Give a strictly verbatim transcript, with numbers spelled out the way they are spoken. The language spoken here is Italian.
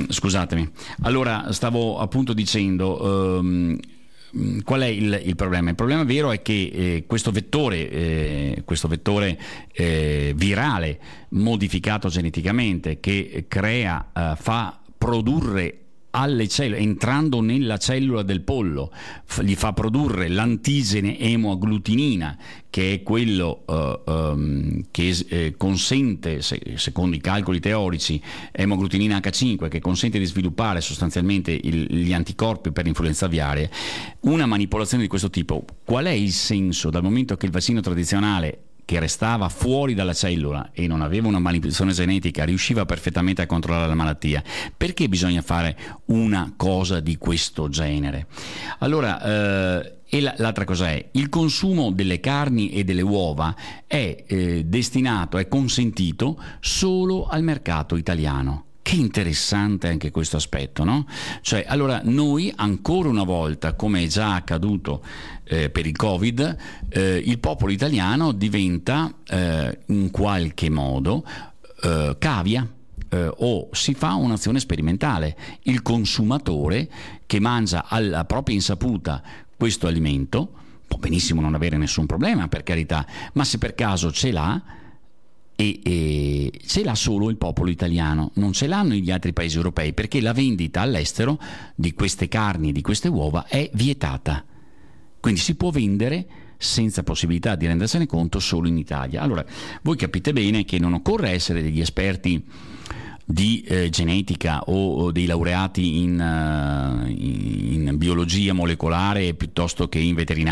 scusatemi. Allora, stavo appunto dicendo... Um, qual è il, il problema? Il problema vero è che eh, questo vettore, eh, questo vettore eh, virale modificato geneticamente che crea, eh, fa produrre alle cellule, entrando nella cellula del pollo, f- gli fa produrre l'antigene emoagglutinina, che è quello uh, um, che eh, consente, se, secondo i calcoli teorici, emoagglutinina acca cinque, che consente di sviluppare sostanzialmente il, gli anticorpi per l'influenza aviaria. Una manipolazione di questo tipo, qual è il senso? Dal momento che il vaccino tradizionale, che restava fuori dalla cellula e non aveva una manipolazione genetica, riusciva perfettamente a controllare la malattia, perché bisogna fare una cosa di questo genere? Allora, eh, e l'altra cosa è, il consumo delle carni e delle uova è eh, destinato, è consentito solo al mercato italiano. Che interessante anche questo aspetto, no? Cioè, allora noi ancora una volta, come è già accaduto eh, per il Covid, eh, il popolo italiano diventa eh, in qualche modo eh, cavia. Eh, o si fa un'azione sperimentale. Il consumatore che mangia alla propria insaputa questo alimento può benissimo non avere nessun problema, per carità, ma se per caso ce l'ha, E, e ce l'ha solo il popolo italiano, non ce l'hanno gli altri paesi europei, perché la vendita all'estero di queste carni, di queste uova è vietata, quindi si può vendere senza possibilità di rendersene conto solo in Italia. Allora, voi capite bene che non occorre essere degli esperti di eh, genetica o, o dei laureati in, uh, in biologia molecolare piuttosto che in veterinaria